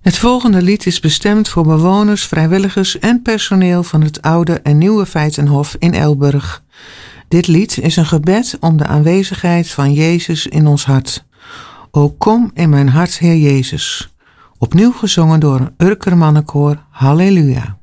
Het volgende lied is bestemd voor bewoners, vrijwilligers en personeel van het Oude en Nieuwe Feitenhof in Elburg. Dit lied is een gebed om de aanwezigheid van Jezus in ons hart. O kom in mijn hart, Heer Jezus. Opnieuw gezongen door een Urker mannenkoor. Halleluja.